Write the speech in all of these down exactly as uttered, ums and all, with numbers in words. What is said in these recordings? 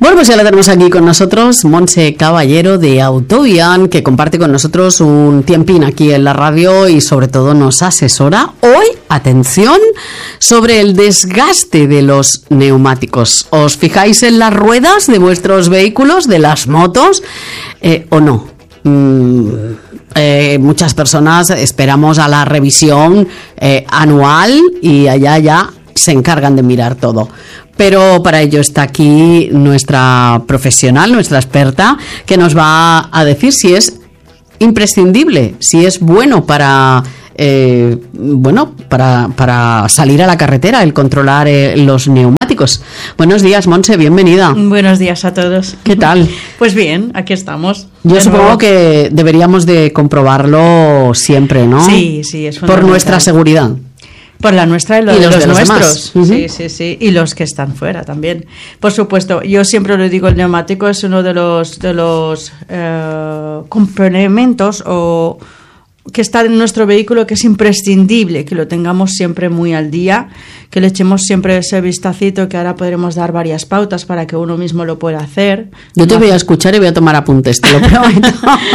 Bueno, pues ya la tenemos aquí con nosotros, Montse Caballero de Autobian, que comparte con nosotros un tiempín aquí en la radio y sobre todo nos asesora hoy, atención, sobre el desgaste de los neumáticos. ¿Os fijáis en las ruedas de vuestros vehículos, de las motos, eh, o no? Mm, eh, muchas personas esperamos a la revisión eh, anual y allá ya se encargan de mirar todo. Pero para ello está aquí nuestra profesional, nuestra experta, que nos va a decir si es imprescindible, si es bueno para eh, bueno para, para salir a la carretera el controlar eh, los neumáticos. Buenos días, Montse, bienvenida. Buenos días a todos. ¿Qué tal? Pues bien, aquí estamos. Yo supongo nuevo. que deberíamos de comprobarlo siempre, ¿no? Sí, sí, es fundamental. Por nuestra seguridad. Por la nuestra y, lo, y los, los de los nuestros. Uh-huh. Sí, sí, sí. Y los que están fuera también. Por supuesto, yo siempre lo digo, el neumático es uno de los, de los eh, complementos o que está en nuestro vehículo, que es imprescindible que lo tengamos siempre muy al día, que le echemos siempre ese vistacito, que ahora podremos dar varias pautas para que uno mismo lo pueda hacer. Yo te voy a escuchar y voy a tomar apuntes, te lo prometo.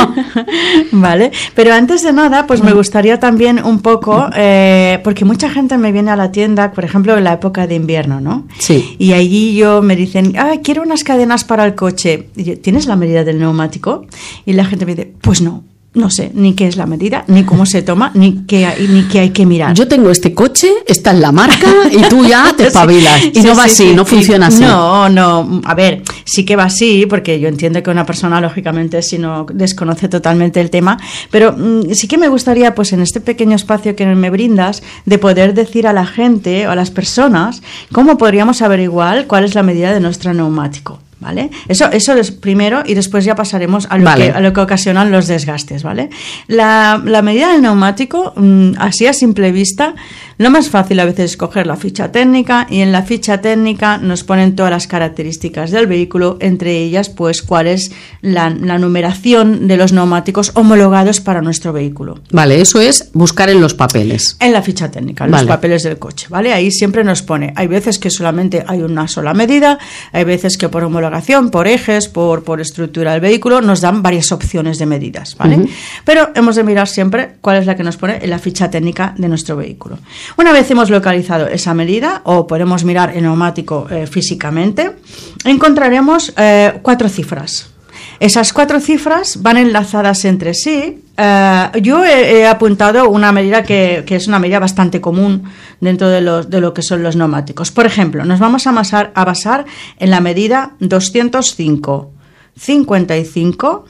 Vale, pero antes de nada, pues me gustaría también un poco, eh, porque mucha gente me viene a la tienda, por ejemplo, en la época de invierno, ¿no? Sí. Y allí yo me dicen, ah, quiero unas cadenas para el coche. Y yo, ¿tienes la medida del neumático? Y la gente me dice, pues no. No sé ni qué es la medida, ni cómo se toma, ni qué, ni qué hay que mirar. Yo tengo este coche, esta es la marca, y tú ya te espabilas. Sí, y no sí, va sí, así, sí, no sí. funciona así. No, no, a ver, sí que va así, porque yo entiendo que una persona, lógicamente, si no desconoce totalmente el tema, pero mmm, sí que me gustaría, pues en este pequeño espacio que me brindas, de poder decir a la gente o a las personas cómo podríamos averiguar cuál es la medida de nuestro neumático. ¿Vale? Eso, eso es primero y después ya pasaremos a lo, vale. que, a lo que ocasionan los desgastes, ¿vale? La, la medida del neumático, mmm, así a simple vista, lo más fácil a veces es coger la ficha técnica y en la ficha técnica nos ponen todas las características del vehículo, entre ellas pues cuál es la, la numeración de los neumáticos homologados para nuestro vehículo. Vale, eso es buscar en los papeles. En la ficha técnica, en vale. los papeles del coche, ¿vale? Ahí siempre nos pone, hay veces que solamente hay una sola medida, hay veces que por homologación, por ejes, por, por estructura del vehículo, nos dan varias opciones de medidas, ¿vale? Uh-huh. Pero hemos de mirar siempre cuál es la que nos pone en la ficha técnica de nuestro vehículo. Una vez hemos localizado esa medida, o podemos mirar el neumático eh, físicamente, encontraremos eh, cuatro cifras. Esas cuatro cifras van enlazadas entre sí. Uh, yo he, he apuntado una medida que, que es una medida bastante común dentro de, los, de lo que son los neumáticos. Por ejemplo, nos vamos a basar, a basar en la medida doscientos cinco cincuenta y cinco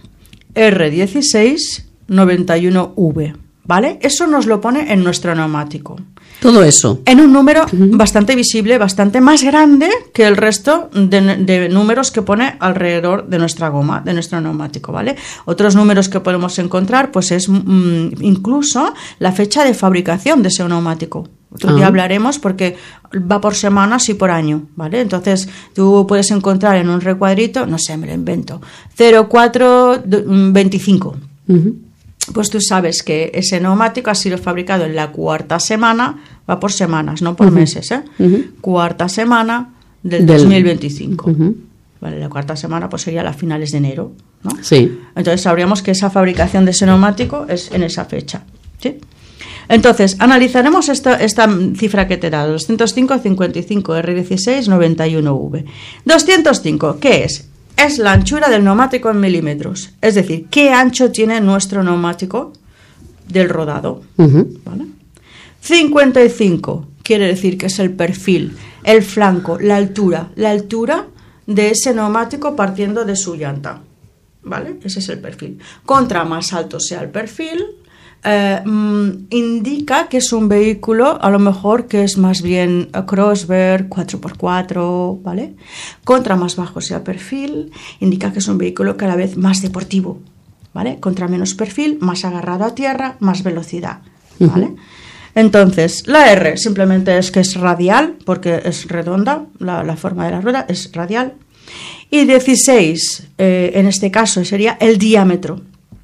R dieciséis noventa y uno V, ¿vale? Eso nos lo pone en nuestro neumático. Todo eso. En un número uh-huh. bastante visible, bastante más grande que el resto de, de números que pone alrededor de nuestra goma, de nuestro neumático, ¿vale? Otros números que podemos encontrar, pues es mm, incluso la fecha de fabricación de ese neumático. Otro uh-huh. día hablaremos porque va por semanas y por año, ¿vale? Entonces tú puedes encontrar en un recuadrito, no sé, me lo invento, cero cuatro veinticinco. Uh-huh. Pues tú sabes que ese neumático ha sido fabricado en la cuarta semana, va por semanas, no por uh-huh. meses, ¿eh? Uh-huh. Cuarta semana del, del... dos mil veinticinco. Uh-huh. Vale, la cuarta semana pues sería a finales de enero, ¿no? Sí. Entonces sabríamos que esa fabricación de ese neumático es en esa fecha, ¿sí? Entonces, analizaremos esta, esta cifra que te he dado, doscientos cinco cincuenta y cinco R dieciséis noventa y uno V. doscientos cinco, ¿qué es? Es la anchura del neumático en milímetros. Es decir, ¿qué ancho tiene nuestro neumático del rodado? Uh-huh. ¿Vale? cincuenta y cinco quiere decir que es el perfil, el flanco, la altura, la altura de ese neumático partiendo de su llanta. ¿Vale? Ese es el perfil. Contra más alto sea el perfil, eh, mm, indica que es un vehículo, a lo mejor que es más bien crossover, cuatro por cuatro, ¿vale? Contra más bajo sea el perfil, indica que es un vehículo cada vez más deportivo, ¿vale? Contra menos perfil, más agarrado a tierra, más velocidad, ¿vale? Uh-huh. Entonces, la R simplemente es que es radial, porque es redonda, la, la forma de la rueda es radial. Y dieciséis, eh, en este caso, sería el diámetro.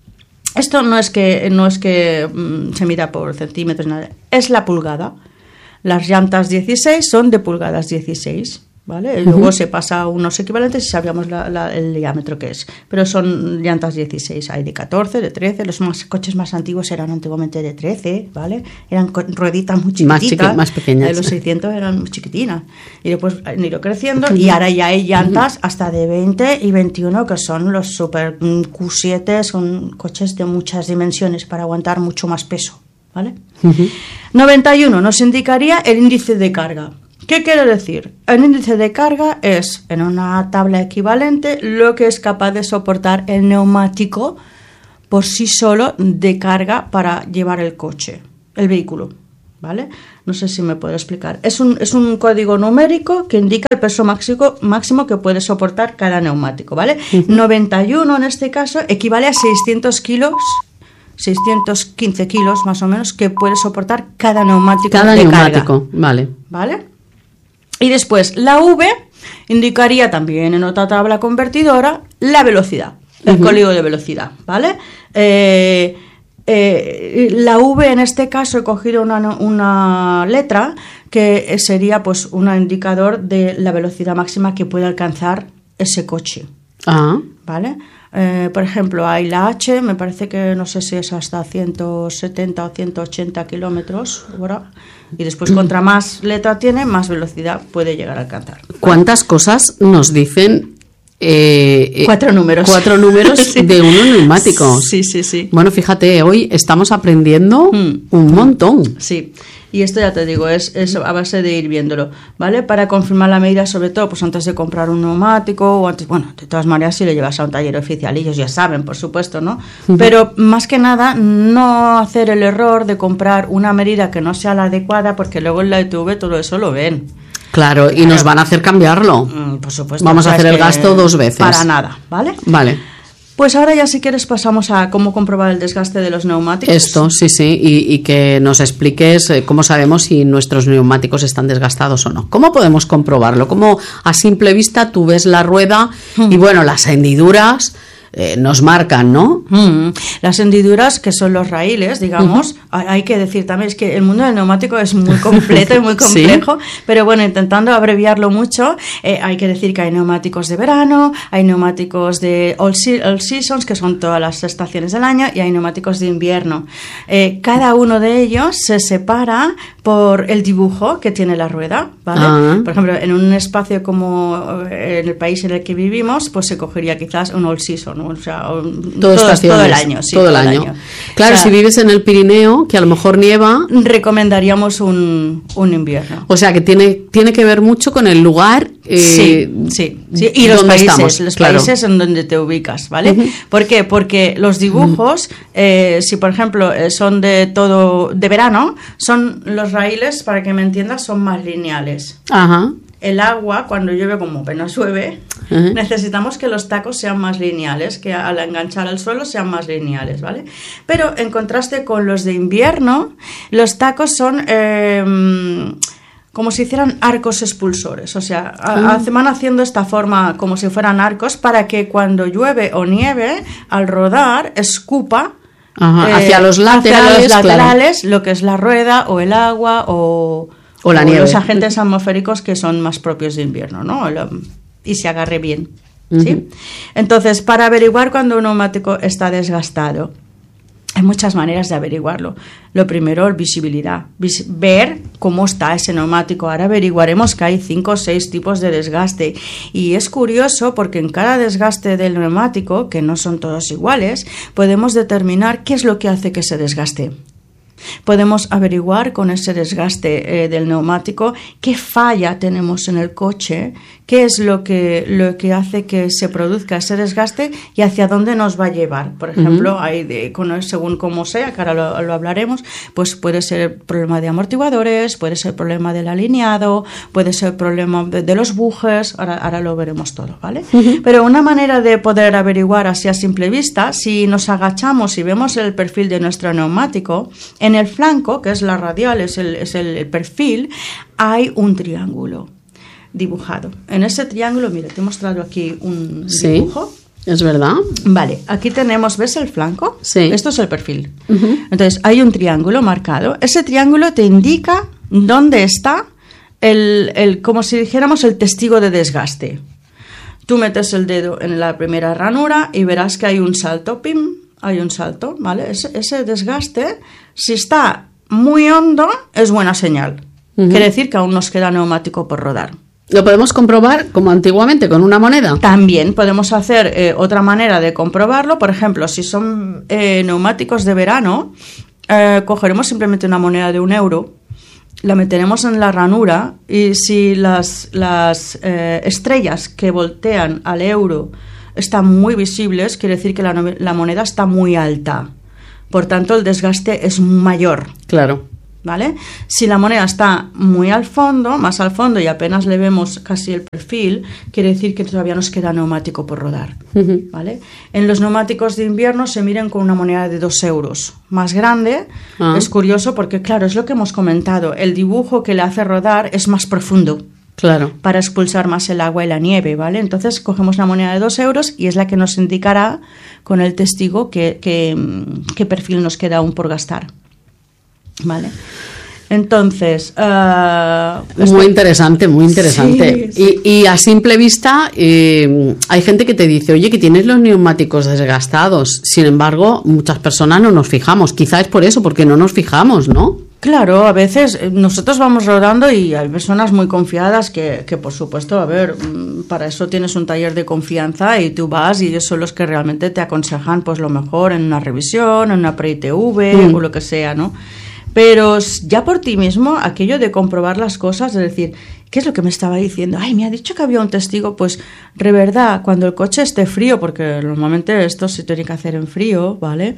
Esto no es que, no es que mm, se mida por centímetros, nada, es la pulgada. Las llantas dieciséis son de pulgadas dieciséis, ¿vale? Y luego uh-huh. se pasa a unos equivalentes y sabíamos la, la, el diámetro que es. Pero son llantas dieciséis, hay de catorce, de trece, los más, coches más antiguos eran antiguamente de trece, ¿vale? Eran rueditas muy chiquititas. Más, chiqui, más pequeñas. De los seiscientos eran muy chiquitinas. Y después han ido creciendo uh-huh. y ahora ya hay llantas uh-huh. hasta de veinte y veintiuno, que son los super Q siete, son coches de muchas dimensiones para aguantar mucho más peso, ¿vale? Uh-huh. noventa y uno nos indicaría el índice de carga. ¿Qué quiere decir? El índice de carga es, en una tabla equivalente, lo que es capaz de soportar el neumático por sí solo de carga para llevar el coche, el vehículo, ¿vale? No sé si me puedo explicar. Es un, es un código numérico que indica el peso máximo, máximo que puede soportar cada neumático, ¿vale? Uh-huh. noventa y uno en este caso equivale a seiscientos kilos, seiscientos quince kilos más o menos, que puede soportar cada neumático cada de neumático, carga. Vale. ¿Vale? Y después la V indicaría también en otra tabla convertidora la velocidad, el uh-huh. código de velocidad, ¿vale? Eh, eh, la V en este caso he cogido una, una letra que sería pues un indicador de la velocidad máxima que puede alcanzar ese coche, uh-huh. ¿vale? Eh, por ejemplo, hay la H, me parece que no sé si es hasta ciento setenta o ciento ochenta kilómetros por hora. Y después, contra más letra tiene, más velocidad puede llegar a alcanzar. ¿Cuántas cosas nos dicen? Eh, cuatro números. Cuatro números sí. de unos neumáticos. Sí, sí, sí. Bueno, fíjate, hoy estamos aprendiendo mm. un montón. Sí. Y esto ya te digo, es, es a base de ir viéndolo, ¿vale? Para confirmar la medida, sobre todo, pues antes de comprar un neumático o antes, bueno, de todas maneras, si lo llevas a un taller oficial, ellos ya saben, por supuesto, ¿no? Uh-huh. Pero más que nada, no hacer el error de comprar una medida que no sea la adecuada, porque luego en la I T V todo eso lo ven. Claro, y claro. nos van a hacer cambiarlo. Mm, por supuesto. Vamos a hacer el gasto dos veces. Para nada, ¿vale? Vale. Pues ahora ya si quieres pasamos a cómo comprobar el desgaste de los neumáticos. Esto, sí, sí, y, y que nos expliques cómo sabemos si nuestros neumáticos están desgastados o no. ¿Cómo podemos comprobarlo? ¿Cómo a simple vista tú ves la rueda hmm. y bueno, las hendiduras eh, nos marcan, ¿no? Hmm. Las hendiduras, que son los raíles, digamos, uh-huh. hay, hay que decir también, es que el mundo del neumático es muy completo y muy complejo, sí. pero bueno, intentando abreviarlo mucho, eh, hay que decir que hay neumáticos de verano, hay neumáticos de all, se- all seasons, que son todas las estaciones del año, y hay neumáticos de invierno. Eh, cada uno de ellos se separa por el dibujo que tiene la rueda, ¿vale? Uh-huh. Por ejemplo, en un espacio como en el país en el que vivimos, pues se cogería quizás un all season, o sea, un, todo, todo, todo el año. Sí, todo, todo el año. año. Claro, o sea, si vives en el Pirineo, que a lo mejor nieva, recomendaríamos un, un invierno. O sea, que tiene, tiene que ver mucho con el lugar. Eh, sí, sí, sí. Y los países, estamos, los claro. países en donde te ubicas, ¿vale? Uh-huh. ¿Por qué? Porque los dibujos, eh, si por ejemplo eh, son de todo, de verano, son los raíles, para que me entiendas, son más lineales. Ajá. El agua, cuando llueve, como apenas llueve, uh-huh. necesitamos que los tacos sean más lineales, que al enganchar al suelo sean más lineales, ¿vale? Pero en contraste con los de invierno, los tacos son eh, como si hicieran arcos expulsores, o sea, uh-huh. van haciendo esta forma como si fueran arcos para que cuando llueve o nieve, al rodar, escupa Ajá, eh, hacia los laterales, hacia los laterales claro. lo que es la rueda o el agua o... O, la o nieve. Los agentes atmosféricos que son más propios de invierno, ¿no? Y se agarre bien, ¿sí? Uh-huh. Entonces, para averiguar cuando un neumático está desgastado, hay muchas maneras de averiguarlo. Lo primero, visibilidad. Vis- ver cómo está ese neumático. Ahora averiguaremos que hay cinco o seis tipos de desgaste. Y es curioso porque en cada desgaste del neumático, que no son todos iguales, podemos determinar qué es lo que hace que se desgaste. Podemos averiguar con ese desgaste eh, del neumático qué falla tenemos en el coche, qué es lo que, lo que hace que se produzca ese desgaste y hacia dónde nos va a llevar. Por ejemplo, uh-huh. hay de, con, según como sea, que ahora lo, lo hablaremos, pues puede ser problema de amortiguadores, puede ser problema del alineado, puede ser problema de, de los bujes, ahora, ahora lo veremos todo, ¿vale? Uh-huh. Pero una manera de poder averiguar así a simple vista, si nos agachamos y vemos el perfil de nuestro neumático, en el flanco, que es la radial, es el, es el, el perfil, hay un triángulo dibujado. En ese triángulo, mira, te he mostrado aquí un sí, dibujo. Es verdad. Vale, aquí tenemos, ¿ves el flanco? Sí. Esto es el perfil. Uh-huh. Entonces, hay un triángulo marcado. Ese triángulo te indica dónde está el, el, como si dijéramos el testigo de desgaste. Tú metes el dedo en la primera ranura y verás que hay un salto, pim, hay un salto, ¿vale? Ese, ese desgaste, si está muy hondo, es buena señal. Uh-huh. Quiere decir que aún nos queda neumático por rodar. ¿Lo podemos comprobar como antiguamente con una moneda? También podemos hacer eh, otra manera de comprobarlo. Por ejemplo, si son eh, neumáticos de verano, eh, cogeremos simplemente una moneda de un euro, la meteremos en la ranura y si las, las eh, estrellas que voltean al euro están muy visibles, quiere decir que la, la moneda está muy alta. Por tanto, el desgaste es mayor. Claro. ¿Vale? Si la moneda está muy al fondo, más al fondo y apenas le vemos casi el perfil, quiere decir que todavía nos queda neumático por rodar. Uh-huh. ¿Vale? En los neumáticos de invierno se miran con una moneda de dos euros. Más grande, uh-huh. Es curioso porque, claro, es lo que hemos comentado, el dibujo que le hace rodar es más profundo. Claro. Para expulsar más el agua y la nieve, ¿vale? Entonces cogemos una moneda de dos euros y es la que nos indicará con el testigo qué que, que perfil nos queda aún por gastar. Vale. Entonces, uh, muy esto... interesante, muy interesante. Sí, sí. Y, y a simple vista, eh, hay gente que te dice, oye, que tienes los neumáticos desgastados. Sin embargo, muchas personas no nos fijamos. Quizá es por eso, porque no nos fijamos, ¿no? Claro, a veces nosotros vamos rodando y hay personas muy confiadas que, que, por supuesto, a ver, para eso tienes un taller de confianza y tú vas y ellos son los que realmente te aconsejan pues lo mejor en una revisión, en una pre-I T V mm. o lo que sea, ¿no? Pero ya por ti mismo, aquello de comprobar las cosas, de decir, ¿qué es lo que me estaba diciendo? Ay, me ha dicho que había un testigo, pues, de verdad, cuando el coche esté frío, porque normalmente esto se tiene que hacer en frío, ¿vale?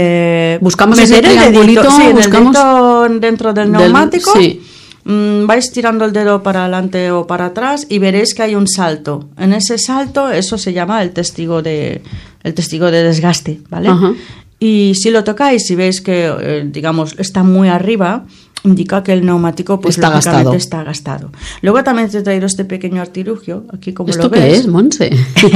Eh, buscamos ese triangulito, dedito, sí, buscamos el dedito dentro del neumático, del, sí. mmm, vais tirando el dedo para adelante o para atrás y veréis que hay un salto. En ese salto, eso se llama el testigo de, el testigo de desgaste, ¿vale? Uh-huh. Y si lo tocáis y veis que, eh, digamos, está muy arriba, indica que el neumático pues está gastado. está gastado. Luego también te he traído este pequeño artilugio, aquí como ¿Esto lo ves. qué es, Monse?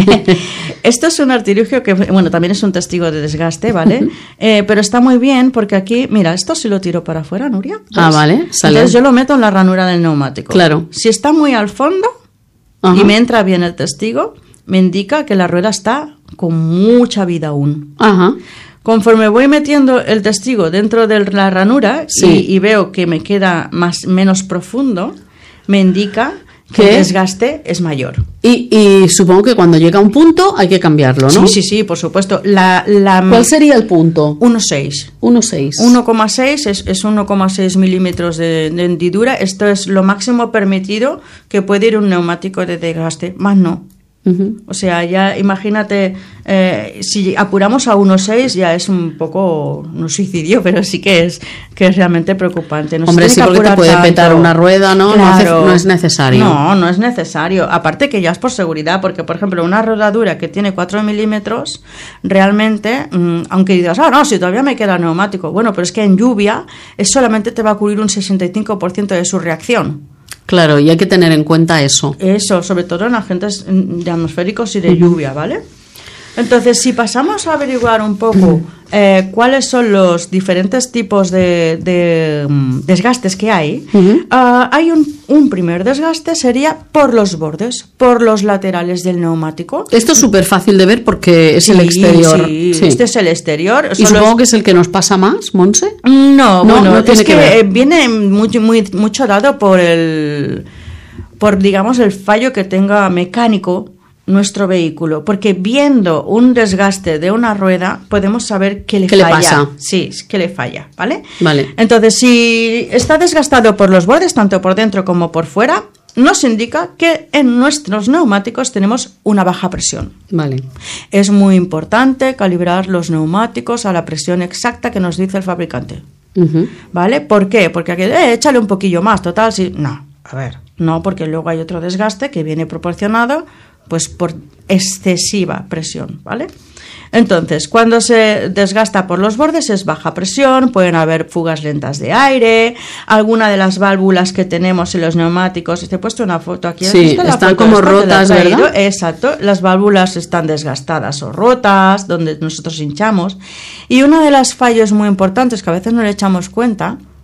Esto es un artilugio que, bueno, también es un testigo de desgaste, ¿vale? eh, pero está muy bien porque aquí, mira, esto si lo tiro para afuera, Nuria. ¿Ves? Ah, vale, sale. Entonces yo lo meto en la ranura del neumático. Claro. Si está muy al fondo Ajá. y me entra bien el testigo, me indica que la rueda está con mucha vida aún. Ajá. Conforme voy metiendo el testigo dentro de la ranura sí. y, y veo que me queda más menos profundo, me indica que el desgaste es mayor. Y, y supongo que cuando llega a un punto hay que cambiarlo, ¿no? Sí, sí, sí, por supuesto. La, la, ¿Cuál sería el punto? uno coma seis. uno coma seis. uno coma seis es, es uno coma seis milímetros de, de hendidura. Esto es lo máximo permitido que puede ir un neumático de desgaste. Más no. Uh-huh. O sea, ya imagínate, eh, si apuramos a uno coma seis ya es un poco un suicidio, pero sí que es que es realmente preocupante. No Hombre, sí, porque te puede tanto. petar una rueda, ¿no? Claro. No, hace, no es necesario. No, no es necesario. Aparte que ya es por seguridad, porque, por ejemplo, una rodadura que tiene cuatro milímetros, realmente, mmm, aunque digas, ah, no, si todavía me queda neumático. Bueno, pero es que en lluvia es solamente te va a cubrir un sesenta y cinco por ciento de su reacción. Claro, y hay que tener en cuenta eso. Eso, sobre todo en agentes de atmosféricos y de lluvia, ¿vale? Entonces, si pasamos a averiguar un poco eh, cuáles son los diferentes tipos de, de um, desgastes que hay, uh-huh. uh, hay un, un primer desgaste, sería por los bordes, por los laterales del neumático. Esto es súper fácil de ver porque es sí, el exterior. Sí, sí, este es el exterior. ¿Y supongo los... que es el que nos pasa más, Monse? No, no, bueno, no tiene es que, que ver. viene muy, muy, mucho dado por el, por, digamos, el fallo que tenga mecánico nuestro vehículo, porque viendo un desgaste de una rueda podemos saber qué le ¿Qué falla. le pasa? Sí, qué le falla, ¿vale? Vale. Entonces, si está desgastado por los bordes, tanto por dentro como por fuera, nos indica que en nuestros neumáticos tenemos una baja presión. Vale. Es muy importante calibrar los neumáticos a la presión exacta que nos dice el fabricante. Uh-huh. ¿Vale? ¿Por qué? Porque aquí, eh, échale un poquillo más, total, sí. No, a ver, no, porque luego hay otro desgaste que viene proporcionado pues por excesiva presión, ¿vale? Entonces, cuando se desgasta por los bordes es baja presión, pueden haber fugas lentas de aire, alguna de las válvulas que tenemos en los neumáticos, te he puesto una foto aquí. Sí, la están foto como esta, rotas, ¿verdad? Exacto, las válvulas están desgastadas o rotas, donde nosotros hinchamos. Y una de las fallos muy importantes que a veces no le echamos cuenta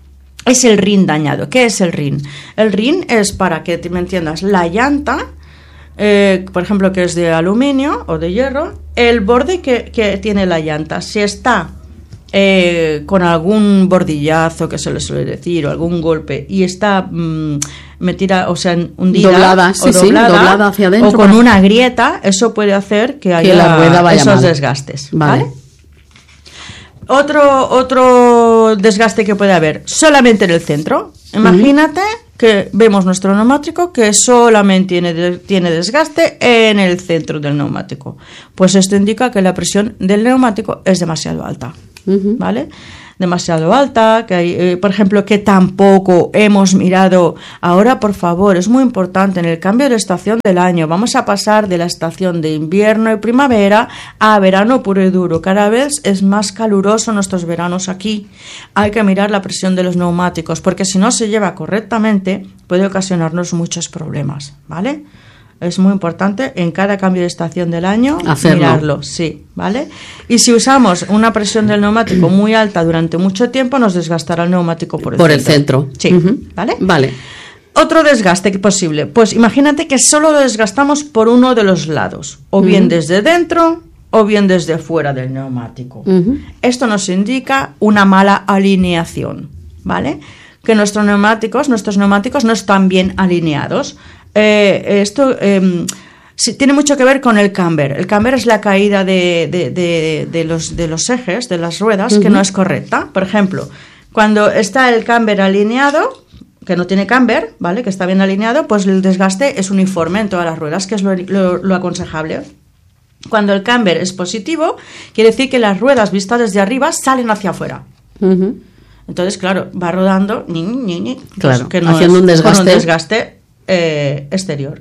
es el rin dañado. ¿Qué es el rin? El rin es, para que me entiendas, la llanta, eh, por ejemplo, que es de aluminio o de hierro, el borde que, que tiene la llanta, si está eh, con algún bordillazo, que se le suele decir, o algún golpe, y está mmm, metida, o sea, hundida, doblada, sí, o doblada, sí, doblada hacia adentro, o con una grieta, eso puede hacer que haya que la rueda vaya esos mal. desgastes. Vale. ¿Vale? Otro, otro desgaste que puede haber solamente en el centro. Imagínate uh-huh. que vemos nuestro neumático que solamente tiene, tiene desgaste en el centro del neumático. Pues esto indica que la presión del neumático es demasiado alta. Uh-huh. ¿Vale? Demasiado alta, que hay, eh, por ejemplo, que tampoco hemos mirado. Ahora, por favor, es muy importante, en el cambio de estación del año, vamos a pasar de la estación de invierno y primavera a verano puro y duro. Cada vez es más caluroso nuestros veranos aquí. Hay que mirar la presión de los neumáticos, porque si no se lleva correctamente, puede ocasionarnos muchos problemas, ¿vale? Es muy importante en cada cambio de estación del año hacerlo. Mirarlo, sí, ¿vale? Y si usamos una presión del neumático muy alta durante mucho tiempo, nos desgastará el neumático por el por centro. el centro. Sí, uh-huh. ¿vale? Vale. Otro desgaste posible, pues imagínate que solo lo desgastamos por uno de los lados, o bien uh-huh. desde dentro o bien desde fuera del neumático. Uh-huh. Esto nos indica una mala alineación, ¿vale? Que nuestros neumáticos, nuestros neumáticos no están bien alineados. Eh, esto eh, sí, tiene mucho que ver con el camber. El camber es la caída de, de, de, de, los, de los ejes, de las ruedas, uh-huh. que no es correcta. Por ejemplo, cuando está el camber alineado, que no tiene camber, ¿vale? Que está bien alineado, pues el desgaste es uniforme en todas las ruedas, que es lo, lo, lo aconsejable. Cuando el camber es positivo, quiere decir que las ruedas vistas desde arriba salen hacia afuera. Uh-huh. Entonces, claro, va rodando, ni, ni, ni, claro, pues que no haciendo es, un desgaste, un desgaste eh, exterior.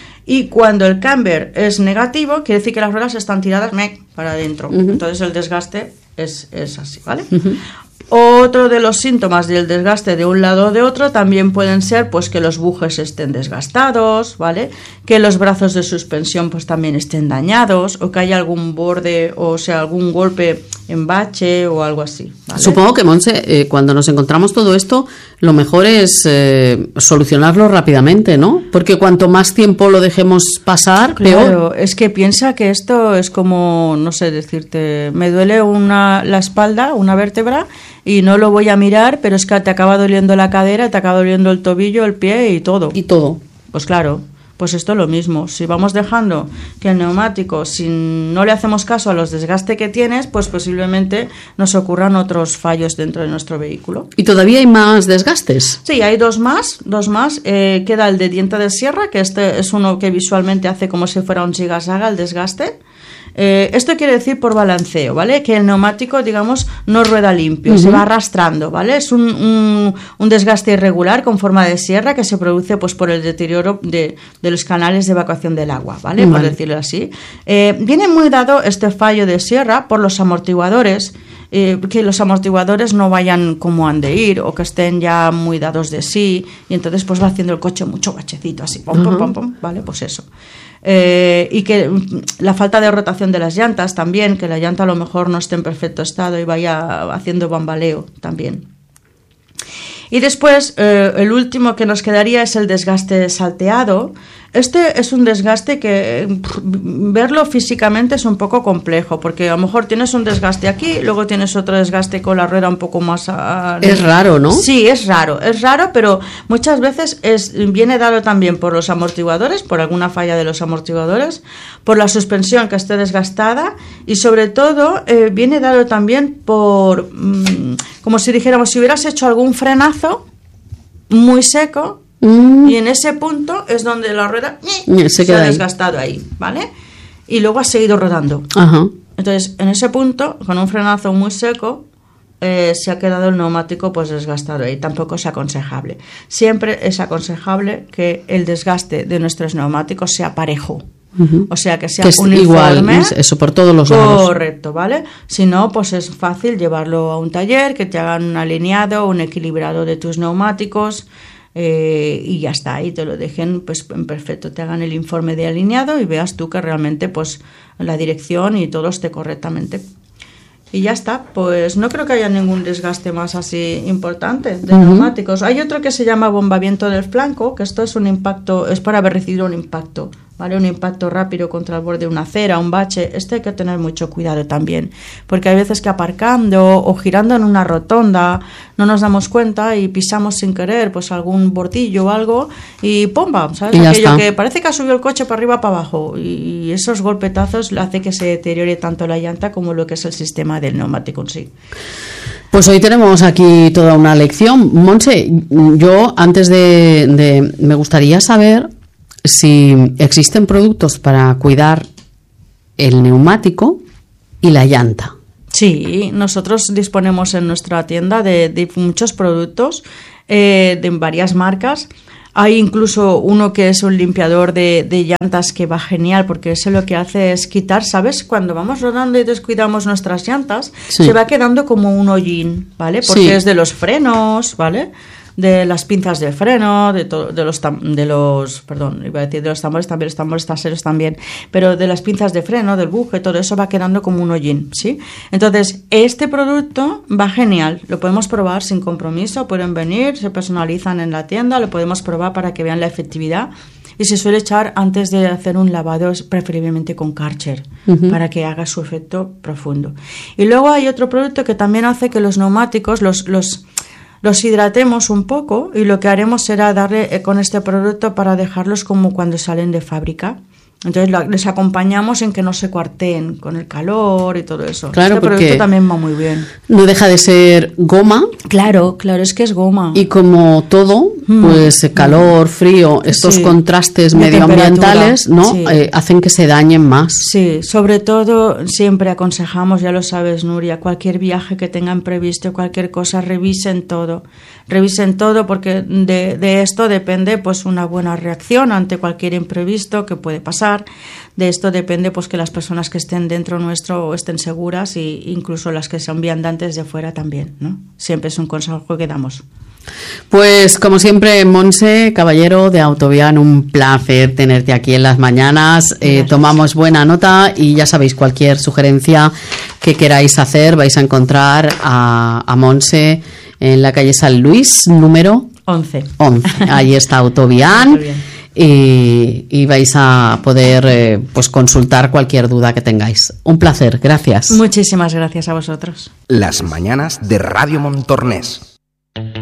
Y cuando el camber es negativo, quiere decir que las ruedas están tiradas meh, para adentro. Uh-huh. Entonces el desgaste es, es así, ¿vale? Uh-huh. Otro de los síntomas del desgaste de un lado o de otro también pueden ser pues que los bujes estén desgastados, ¿vale? Que los brazos de suspensión pues también estén dañados, o que haya algún borde, o sea, algún golpe en bache o algo así, ¿vale? Supongo que, Montse, eh, cuando nos encontramos todo esto, lo mejor es eh, solucionarlo rápidamente, ¿no? Porque cuanto más tiempo lo dejemos pasar, claro, peor. Es que piensa que esto es como, no sé decirte, me duele una, la espalda, una vértebra, y no lo voy a mirar, pero es que te acaba doliendo la cadera, te acaba doliendo el tobillo, el pie y todo. Y todo. Pues claro, pues esto es lo mismo. Si vamos dejando que el neumático, si no le hacemos caso a los desgastes que tienes, pues posiblemente nos ocurran otros fallos dentro de nuestro vehículo. ¿Y todavía hay más desgastes? Sí, hay dos más, dos más. Eh, queda el de diente de sierra, que este es uno que visualmente hace como si fuera un ziga-zaga el desgaste. Eh, esto quiere decir por balanceo, ¿vale? Que el neumático, digamos, no rueda limpio, uh-huh. se va arrastrando, ¿vale? Es un, un, un desgaste irregular con forma de sierra que se produce pues por el deterioro de, de los canales de evacuación del agua, ¿vale? Uh-huh. Por decirlo así. Eh, viene muy dado este fallo de sierra por los amortiguadores, eh, que los amortiguadores no vayan como han de ir o que estén ya muy dados de sí, y entonces pues va haciendo el coche mucho bachecito, así, pom, pom, pom, pom, ¿vale? Pues eso. Eh, y que la falta de rotación de las llantas también, que la llanta a lo mejor no esté en perfecto estado y vaya haciendo bambaleo también. Y después, eh, el último que nos quedaría es el desgaste salteado. Este es un desgaste que pff, verlo físicamente es un poco complejo, porque a lo mejor tienes un desgaste aquí, luego tienes otro desgaste con la rueda un poco más... A, es raro, ¿no? Sí, es raro, es raro, pero muchas veces es, viene dado también por los amortiguadores, por alguna falla de los amortiguadores, por la suspensión que esté desgastada, y sobre todo eh, viene dado también por, mmm, como si dijéramos, si hubieras hecho algún frenazo muy seco, mm. y en ese punto es donde la rueda se, se ha desgastado ahí. ahí, ¿vale? Y luego ha seguido rodando. Ajá. Entonces, en ese punto, con un frenazo muy seco, eh, se ha quedado el neumático pues desgastado ahí. Tampoco es aconsejable. Siempre es aconsejable que el desgaste de nuestros neumáticos sea parejo. Uh-huh. O sea, que sea que es uniforme. Igual, eso por todos los lados. Correcto, ¿vale? Si no, pues es fácil llevarlo a un taller, que te hagan un alineado, un equilibrado de tus neumáticos, eh, y ya está, y te lo dejen pues en perfecto, te hagan el informe de alineado y veas tú que realmente pues la dirección y todo esté correctamente. y ya está. Pues no creo que haya ningún desgaste más así importante de Uh-huh. neumáticos. Hay otro que se llama bombamiento del flanco, que esto es un impacto, es para haber recibido un impacto, ¿vale? Un impacto rápido contra el borde de una acera, un bache. Este hay que tener mucho cuidado también, porque hay veces que aparcando o girando en una rotonda no nos damos cuenta y pisamos sin querer pues algún bordillo o algo y ¡pomba! ¿Sabes? Y ya Aquello está. que parece que ha subido el coche para arriba para abajo, y esos golpetazos le hace que se deteriore tanto la llanta como lo que es el sistema del neumático en sí. Pues hoy tenemos aquí toda una lección. Monse, yo antes de, de me gustaría saber si existen productos para cuidar el neumático y la llanta. Sí, nosotros disponemos en nuestra tienda de, de muchos productos eh, de varias marcas. Hay incluso uno que es un limpiador de, de llantas que va genial, porque ese lo que hace es quitar, ¿sabes? Cuando vamos rodando y descuidamos nuestras llantas, Sí. se va quedando como un hollín, ¿vale? Porque Sí. es de los frenos, ¿vale? De las pinzas de freno, de, to- de los tam- de los, perdón, iba a decir de los tambores también, los tambores traseros también, pero de las pinzas de freno, del buje, todo eso va quedando como un hollín, ¿sí? Entonces, este producto va genial, lo podemos probar sin compromiso, pueden venir, se personalizan en la tienda, lo podemos probar para que vean la efectividad. Y se suele echar antes de hacer un lavado, preferiblemente con Karcher, Uh-huh. para que haga su efecto profundo. Y luego hay otro producto que también hace que los neumáticos los, los, los hidratemos un poco, y lo que haremos será darle eh, con este producto para dejarlos como cuando salen de fábrica. Entonces la- les acompañamos en que no se cuarteen con el calor y todo eso. Claro, este porque producto también va muy bien. no deja de ser goma. Claro, claro, es que es goma. Y como todo, Mm. pues calor, frío, estos Sí. contrastes De medioambientales, temperatura, ¿no? sí. Eh, hacen que se dañen más. Sí, sobre todo siempre aconsejamos, ya lo sabes, Nuria, cualquier viaje que tengan previsto, cualquier cosa, revisen todo. Revisen todo, porque de, de esto depende pues una buena reacción ante cualquier imprevisto que puede pasar. De esto depende pues que las personas que estén dentro nuestro estén seguras, e incluso las que son viandantes de fuera también, ¿no? Siempre es un consejo que damos. Pues como siempre, Monse Caballero de Autovian, un placer tenerte aquí en las mañanas. Eh, Gracias. tomamos buena nota y ya sabéis, cualquier sugerencia que queráis hacer, vais a encontrar a, a Monse en la calle San Luis, número once. once. Ahí está Autovian. Muy bien. Y, y vais a poder eh, pues consultar cualquier duda que tengáis. Un placer, gracias. Muchísimas gracias a vosotros. Las mañanas de Radio Montornés.